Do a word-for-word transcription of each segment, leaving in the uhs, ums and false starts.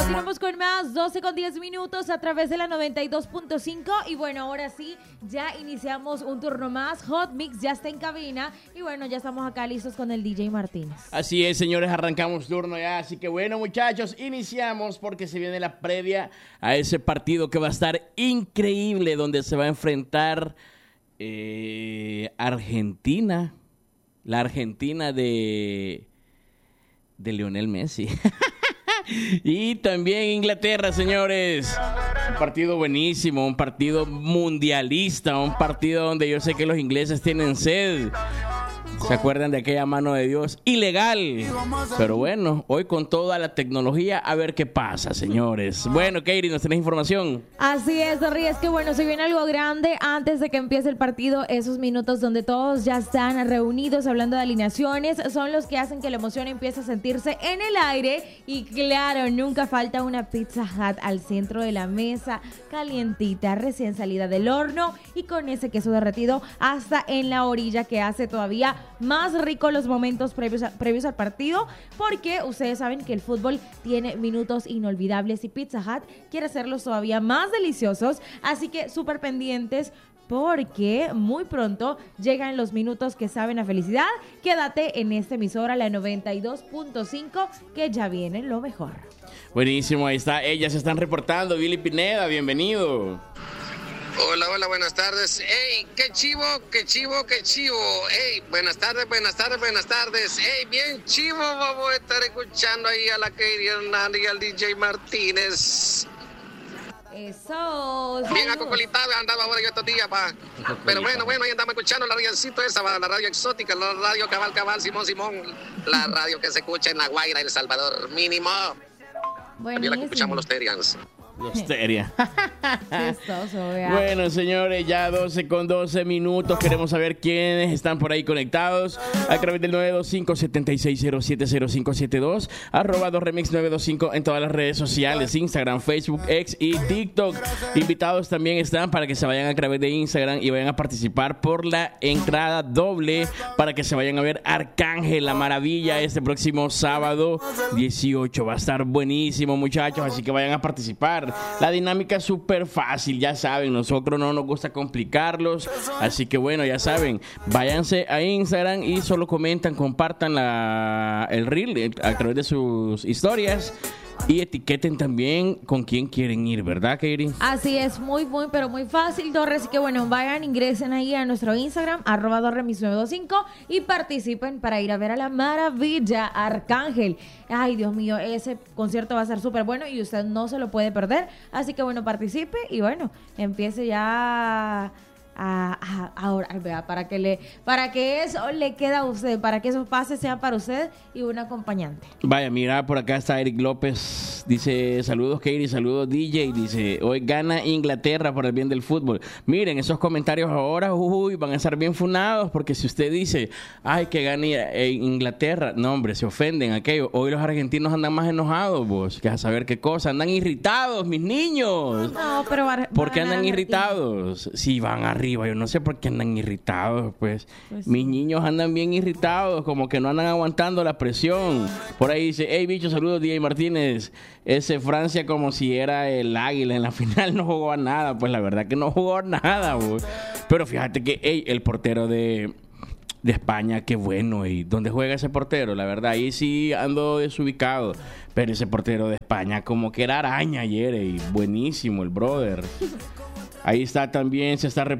Continuamos con más, doce con diez minutos a través de la noventa y dos punto cinco. Y bueno, ahora sí, ya iniciamos un turno más. Hot Mix ya está en cabina. Y bueno, ya estamos acá listos con el D J Martínez. Así es, señores, arrancamos turno ya. Así que bueno, muchachos, iniciamos porque se viene la previa a ese partido que va a estar increíble, donde se va a enfrentar eh, Argentina. La Argentina de, de Lionel Messi. Y también Inglaterra, señores. Un partido buenísimo, un partido mundialista, un partido donde yo sé que los ingleses tienen sed. ¿Se acuerdan de aquella mano de Dios? Ilegal. Pero bueno, hoy con toda la tecnología, a ver qué pasa, señores. Bueno, Katie, ¿nos tenés información? Así es, Dorri, es que bueno, se viene algo grande antes de que empiece el partido. Esos minutos donde todos ya están reunidos hablando de alineaciones son los que hacen que la emoción empiece a sentirse en el aire. Y claro, nunca falta una Pizza Hut al centro de la mesa, calientita, recién salida del horno y con ese queso derretido hasta en la orilla, que hace todavía más rico los momentos previos, a, previos al partido, porque ustedes saben que el fútbol tiene minutos inolvidables y Pizza Hut quiere hacerlos todavía más deliciosos, así que súper pendientes porque muy pronto llegan los minutos que saben a felicidad. Quédate en esta emisora, la noventa y dos punto cinco, que ya viene lo mejor. Buenísimo, ahí está, ellas se están reportando. Billy Pineda, bienvenido. Hola, hola, buenas tardes. Ey, qué chivo, qué chivo, qué chivo. Ey, buenas tardes, buenas tardes, buenas tardes. Ey, bien chivo, vamos a estar escuchando ahí a la Katie Hernández y al D J Martínez. Eso. Bien acocolitado andaba ahora yo estos días, pa. Pero bueno, bueno, ahí andamos escuchando la radioncito esa, la radio exótica, la radio cabal, cabal, Simón, Simón. La radio que se escucha en La Guaira, El Salvador, mínimo. También la que escuchamos los Terians. Los Teria. Chistoso, vea. Bueno, señores, ya doce con doce minutos. Queremos saber quiénes están por ahí conectados a través del nueve dos cinco, siete seis cero, siete cero cinco siete dos, arroba dos remix nueve dos cinco en todas las redes sociales, Instagram, Facebook, X y TikTok. Invitados también están para que se vayan a través de Instagram y vayan a participar por la entrada doble para que se vayan a ver Arcángel, la maravilla, este próximo sábado dieciocho. Va a estar buenísimo, muchachos, así que vayan a participar. La dinámica es súper fácil, ya saben, nosotros no nos gusta complicarlos, así que bueno, ya saben, váyanse a Instagram y solo comentan, compartan la, el reel a través de sus historias y etiqueten también con quién quieren ir, ¿verdad, Katie? Así es, muy, muy, pero muy fácil, Torres. Así que bueno, vayan, ingresen ahí a nuestro Instagram, arroba Dorremis nueve dos cinco, y participen para ir a ver a la maravilla Arcángel. Ay, Dios mío, ese concierto va a ser súper bueno y usted no se lo puede perder. Así que bueno, participe y bueno, empiece ya a, a, a orar, ¿verdad? Para que le, para que eso le quede a usted, para que esos pases sean para usted y un acompañante. Vaya, mira, por acá está Eric López, dice, saludos Katie, saludos D J, dice, hoy gana Inglaterra por el bien del fútbol. Miren, esos comentarios ahora, uy, van a estar bien funados, porque si usted dice, ay, que gane Inglaterra, no, hombre, se ofenden aquello. Hoy los argentinos andan más enojados, vos, que a saber qué cosa, andan irritados, mis niños. No, pero va, ¿por qué andan irritados? Si van a arriba, yo no sé por qué andan irritados, pues. pues Mis sí. niños andan bien irritados, como que no andan aguantando la presión. Por ahí dice, hey, bicho, saludos, D J Martínez. Ese Francia como si era el águila, en la final no jugó a nada. Pues la verdad que no jugó a nada, pues. Pero fíjate que, hey, el portero de... de España, qué bueno. ¿Y dónde juega ese portero? La verdad, ahí sí ando desubicado. Pero ese portero de España como que era araña ayer. Y buenísimo el brother. Ahí está también, se está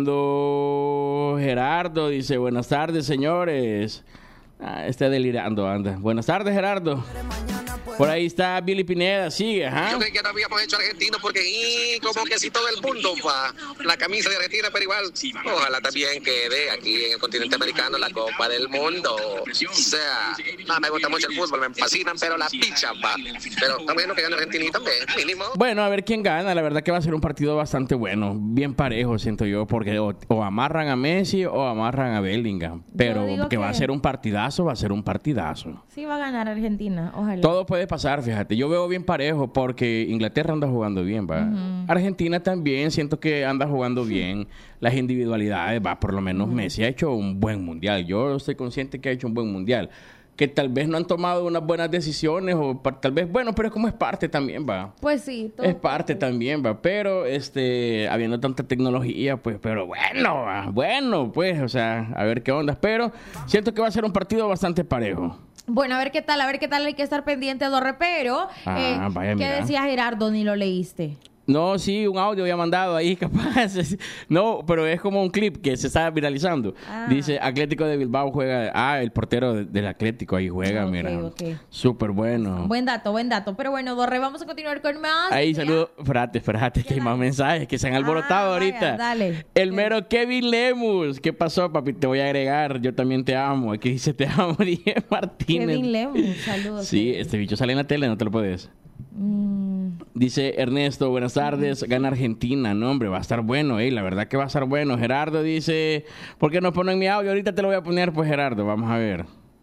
reportando Gerardo. Dice, buenas tardes, señores. Ah, está delirando, anda. Buenas tardes, Gerardo. Por ahí está Billy Pineda, sigue, ajá. Yo creí que no habíamos hecho argentino porque y como que si todo el mundo va la camisa de Argentina, pero igual ojalá también quede aquí en el continente americano la Copa del Mundo. O sea, no me gusta mucho el fútbol, me fascinan, pero la picha va. Pero también lo que gana Argentina también, mínimo. Bueno, a ver quién gana. La verdad que va a ser un partido bastante bueno, bien parejo, siento yo, porque o, o amarran a Messi o amarran a Bellingham. Pero que, que va a ser un partidazo, va a ser un partidazo. Sí va a ganar Argentina, ojalá. Todo puede pasar, fíjate. Yo veo bien parejo porque Inglaterra anda jugando bien, va. Uh-huh. Argentina también siento que anda jugando bien. Las individualidades, va, por lo menos uh-huh. Messi ha hecho un buen mundial. Yo estoy consciente que ha hecho un buen mundial. que tal vez no han tomado unas buenas decisiones o pa- tal vez, bueno, pero es como es parte también, va. Pues sí. Todo Es parte también, va. Pero, este, habiendo tanta tecnología, pues, pero bueno, va. Bueno, pues, o sea, a ver qué onda. Pero siento que va a ser un partido bastante parejo. Bueno, a ver qué tal, a ver qué tal, hay que estar pendiente, Dorre, pero Ah, eh, vaya, ¿qué mira. decía Gerardo? Ni lo leíste. No, sí, un audio había mandado ahí, capaz. No, pero es como un clip que se está viralizando. Ah. Dice, Atlético de Bilbao juega... Ah, el portero de- del Atlético ahí juega, Ok, mira. ok. Súper bueno. Buen dato, buen dato. Pero bueno, Dorre, vamos a continuar con más. Ahí, Ya. saludo. Espérate, espérate, que hay más mensajes que se han alborotado Ah, vaya, ahorita. dale. El Ok. mero Kevin Lemus. ¿Qué pasó, papi? Te voy a agregar. Yo también te amo. Aquí dice te amo, dije Martínez. Kevin Lemus, saludos. Sí, este bicho sale en la tele, no te lo puedes. Mm, Dice Ernesto, buenas tardes, gana Argentina. No, hombre, va a estar bueno, eh, la verdad que va a estar bueno. Gerardo dice, ¿por qué no ponen mi audio? Ahorita te lo voy a poner, pues, Gerardo, vamos a ver.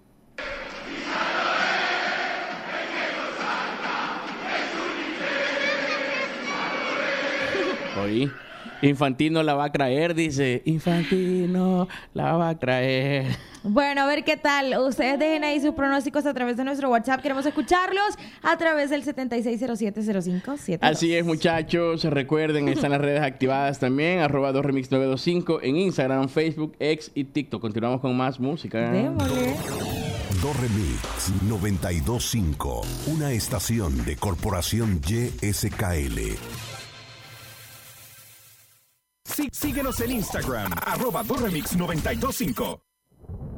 Oí, Infantino la va a traer, dice, Infantino la va a traer. Bueno, a ver qué tal. Ustedes dejen ahí sus pronósticos a través de nuestro WhatsApp. Queremos escucharlos a través del setenta y seis cero siete cero cinco siete dos. Así es, muchachos. Recuerden, están las redes activadas también. Arroba dos remix nueve dos cinco en Instagram, Facebook, X y TikTok. Continuamos con más música. Démosle. dos Remix noventa y dos punto cinco, una estación de Corporación Y S K L. Sí, síguenos en Instagram, arroba dos remix noventa y dos punto cinco.